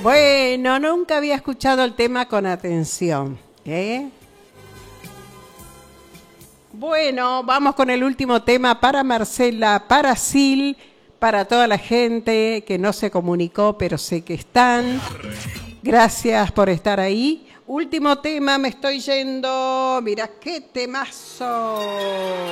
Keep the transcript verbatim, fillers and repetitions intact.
Bueno, nunca había escuchado el tema con atención. ¿Eh? Bueno, vamos con el último tema para Marcela, para Sil, para toda la gente que no se comunicó, pero sé que están. Gracias por estar ahí. Último tema, me estoy yendo. Mira qué temazo.